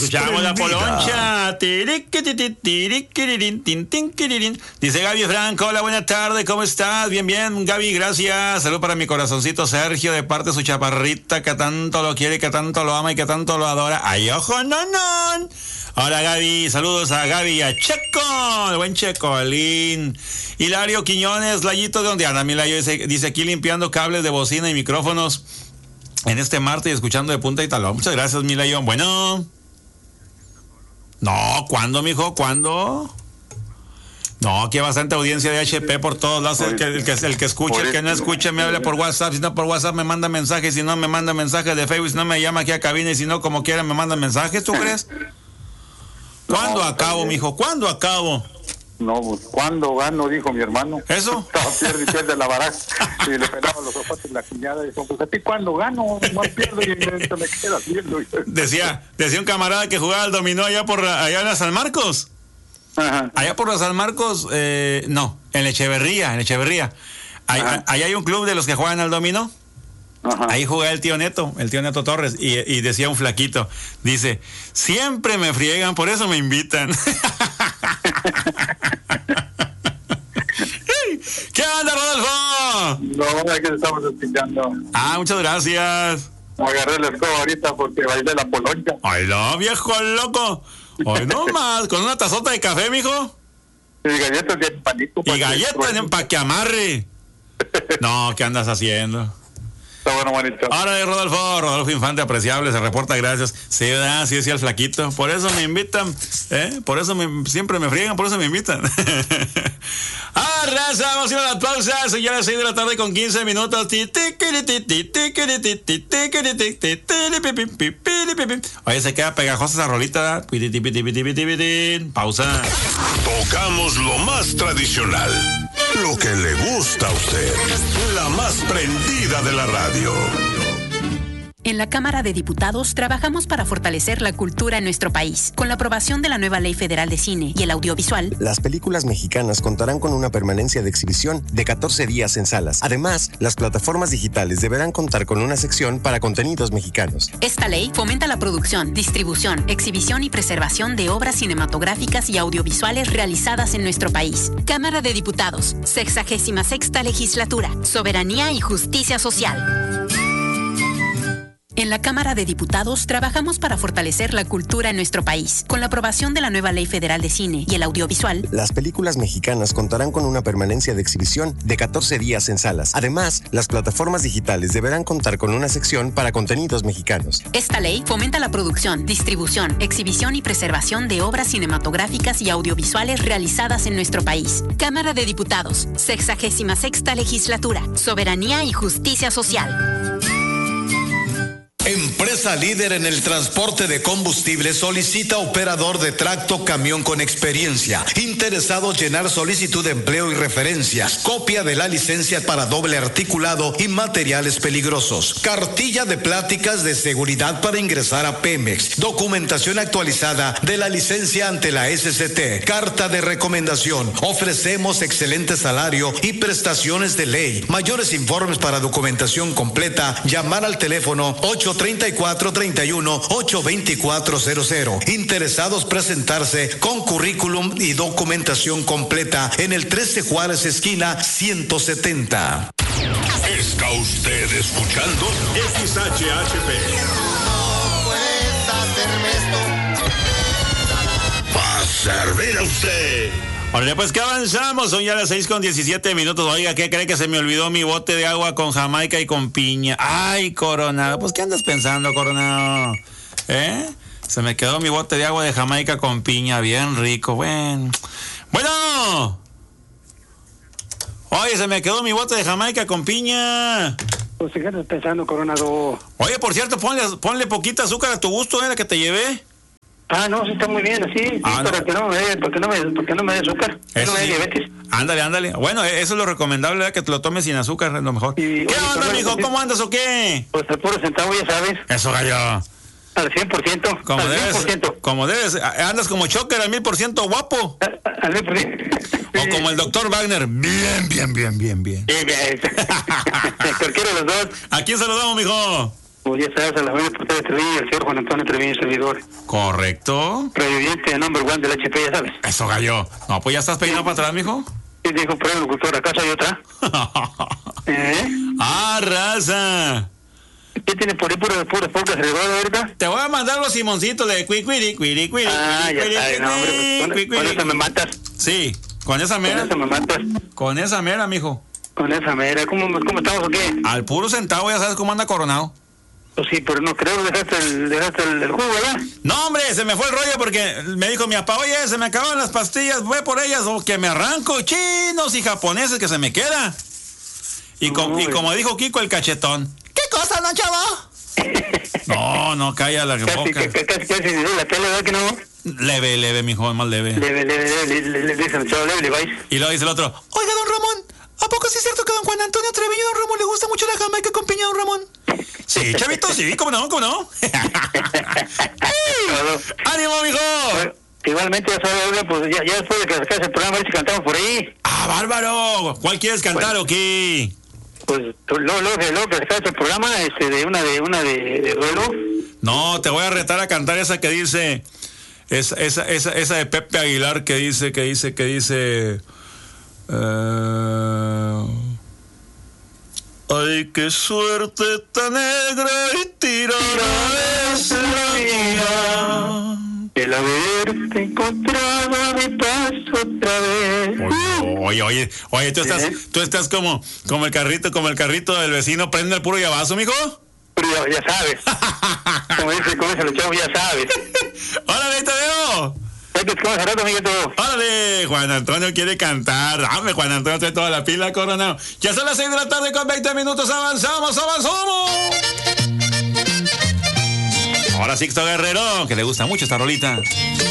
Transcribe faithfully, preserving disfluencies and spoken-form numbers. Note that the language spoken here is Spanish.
Escuchamos la poloncha. Dice Gaby Franco, hola, buenas tardes, ¿cómo estás? Bien, bien, Gaby, gracias. Salud para mi corazoncito Sergio, de parte de su chaparrita, que tanto lo quiere, que tanto lo ama y que tanto lo adora. ¡Ay, ojo, no, no! Hola, Gaby, saludos a Gaby y a Checo, el buen Checolín. Hilario Quiñones, Layito, ¿de dónde anda? Mi Layo dice, dice aquí limpiando cables de bocina y micrófonos en este martes y escuchando de punta y talón. Muchas gracias, mi Layo. Bueno... No, ¿cuándo, mijo? ¿Cuándo? No, aquí hay bastante audiencia de H P por todos lados. El que, el que, el que escucha, el que no escucha, me habla por WhatsApp. Si no, por WhatsApp me manda mensajes. Si no, me manda mensajes de Facebook. Si no, me llama aquí a cabina. Y si no, como quiera, me manda mensajes. ¿Tú crees? ¿Cuándo no, acabo, mijo? ¿Cuándo acabo? No, pues, ¿cuándo gano? Dijo mi hermano. ¿Eso? Estaba pierde y pierde la baraja. Y le pelaba los ojos en la cuñada. Y dijo, pues, ¿a ti cuándo gano? Más pierdo y me queda viendo. Decía, decía un camarada que jugaba al dominó allá por allá en la San Marcos. Ajá. Allá por la San Marcos, eh, no, en Echeverría, en Echeverría. Ahí, ahí hay un club de los que juegan al dominó. Ajá. Ahí jugaba el tío Neto, el tío Neto Torres, y, y decía un flaquito, dice, siempre me friegan, por eso me invitan. ¿Qué onda, Rodolfo? No, es que estamos escuchando. Ah, muchas gracias. Agarré la escoba ahorita porque bailé la poloncha. Ay, no, viejo loco. Ay, no más, con una tazota de café, mijo. Y galletas de panito. Y galletas para que amarre. No, ¿qué andas haciendo? Está bueno, bonito. Ahora, Rodolfo, Rodolfo Infante apreciable, se reporta, gracias. Sí, ¿verdad? Sí, decía el flaquito. Por eso me invitan, ¿eh? Por eso me, siempre me friegan, por eso me invitan. Ah, raza, vamos a ir a la pausa. Son ya las seis de la tarde con quince minutos. Oye, se queda pegajosa esa rolita. Pausa. Tocamos lo más tradicional, lo que le gusta a usted, la más prendida de la radio. En la Cámara de Diputados trabajamos para fortalecer la cultura en nuestro país. Con la aprobación de la nueva Ley Federal de Cine y el Audiovisual, las películas mexicanas contarán con una permanencia de exhibición de catorce días en salas. Además, las plataformas digitales deberán contar con una sección para contenidos mexicanos. Esta ley fomenta la producción, distribución, exhibición y preservación de obras cinematográficas y audiovisuales realizadas en nuestro país. Cámara de Diputados, sexagésima sexta legislatura, soberanía y justicia social. En la Cámara de Diputados trabajamos para fortalecer la cultura en nuestro país. Con la aprobación de la nueva Ley Federal de Cine y el Audiovisual, las películas mexicanas contarán con una permanencia de exhibición de catorce días en salas. Además, las plataformas digitales deberán contar con una sección para contenidos mexicanos. Esta ley fomenta la producción, distribución, exhibición y preservación de obras cinematográficas y audiovisuales realizadas en nuestro país. Cámara de Diputados, sexagésima sexta legislatura, soberanía y justicia social. Empresa líder en el transporte de combustible solicita operador de tracto camión con experiencia. Interesados llenar solicitud de empleo y referencias. Copia de la licencia para doble articulado y materiales peligrosos. Cartilla de pláticas de seguridad para ingresar a Pemex. Documentación actualizada de la licencia ante la S C T. Carta de recomendación. Ofrecemos excelente salario y prestaciones de ley. Mayores informes para documentación completa. Llamar al teléfono ocho treinta y cuatro treinta y uno, ocho veinticuatro cero cero. Interesados presentarse con currículum y documentación completa en el trece Juárez esquina ciento setenta. ¿Está usted escuchando? X H H P. No puedes hacerme esto. Va a servir a usted. Órale, pues que avanzamos, son ya las seis con diecisiete minutos. Oiga, ¿qué cree que se me olvidó mi bote de agua con Jamaica y con piña? Ay, Coronado, pues ¿qué andas pensando, Coronado? ¿Eh? Se me quedó mi bote de agua de Jamaica con piña, bien rico, bueno. Bueno. Oye, se me quedó mi bote de Jamaica con piña. Pues ¿qué andas pensando, Coronado? Oye, por cierto, ponle, ponle poquita azúcar a tu gusto, ¿eh? La que te llevé. Ah, no, sí está muy bien así, ah, para no. que no me dé, porque no me, porque no me dé azúcar, que no me dé sí. diabetes. Ándale, ándale. Bueno, eso es lo recomendable, ¿verdad? Que te lo tomes sin azúcar, es lo mejor. Y, ¿qué oye, onda, mijo? ¿Cómo andas o qué? Pues el puro centavo, ya sabes. Eso, gallo. Al cien por ciento. Como al debes, cien por ciento. Como debes. Andas como Choker al mil por ciento guapo. Al mil por ciento. O como el doctor Wagner. Bien, bien, bien, bien, bien. Bien, bien. Cualquiera de los dos. ¿A quién saludamos, mijo? Pues ya sabes, a la familia portera de Treviño, el señor Juan Antonio Treviño, servidor. Correcto. Previviente number one del H P, ya sabes. Eso, gallo. No, pues ya estás peinado para atrás, mijo. Y dijo, pero el locutor, acá hay otra. ¿Eh? ¡Ah, raza! ¿Qué tiene por ahí puras puras pocas celebradas ahorita? Te voy a mandar los simoncitos de cuicuiri, cuiri, cuiri. Ah, ya está, no, hombre, pues, con, con eso me matas. Sí, con esa mera. Con eso me matas. Con esa mera, mijo. Con esa mera. ¿Cómo, cómo estamos o qué? Al puro centavo, ya sabes cómo anda Coronado. Pues sí, pero no creo, dejaste el, dejaste el, el jugo, ¿verdad? No, hombre, se me fue el rollo porque me dijo mi papá, oye, se me acaban las pastillas, voy por ellas, o que me arranco, chinos y japoneses que se me queda. Y, no, com, y como dijo Kiko el cachetón, ¿qué cosa, no, chavo? No, no, calla la casi, boca. Casi, casi, casi, la tele, ¿verdad que no? Leve, leve, mijo, más leve. Leve, leve, leve, leve, le dicen, chavo, leve, le vais. Y luego dice el otro, oiga, don Ramón, ¿a poco sí es cierto que a don Juan Antonio Treviño, don Ramón, le gusta mucho la jamaica con piña, don Ramón? Sí, chavito, sí, cómo no, cómo no. ¡Ánimo, mijo! Bueno, igualmente, ya sabes, pues ya, ya después de que se acabe el programa, a ver si cantamos por ahí. ¡Ah, bárbaro! ¿Cuál quieres cantar o qué? Pues luego, luego, luego que se acabe el programa, este, de una de una de, de duelo. No, te voy a retar a cantar esa que dice, esa, esa, esa, esa de Pepe Aguilar que dice, que dice, que dice... Uh, ay, qué suerte tan negra y tirada es la mía. El haberte encontrado a mi paso otra vez. Oye, oye, oye, tú estás, ¿eh? tú estás como, como el carrito, como el carrito del vecino, prende el puro llavazo, mijo. Pero ya, ya sabes. Como dice, como dice el chavo, ya sabes. ¡Órale, te veo! ¡Órale! Juan Antonio quiere cantar. Dame, Juan Antonio, trae toda la pila, Coronado. Ya son las seis de la tarde con veinte minutos. ¡Avanzamos, avanzamos! Ahora Sixto Guerrero, que le gusta mucho esta rolita.